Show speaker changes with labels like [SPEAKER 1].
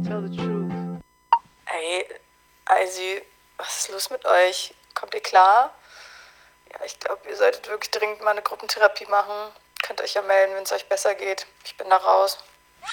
[SPEAKER 1] Tell the truth.
[SPEAKER 2] Ey, Eisi, was ist los mit euch? Kommt ihr klar? Ja, ich glaube, ihr solltet wirklich dringend mal eine Gruppentherapie machen. Könnt euch ja melden, wenn es euch besser geht. Ich bin da raus.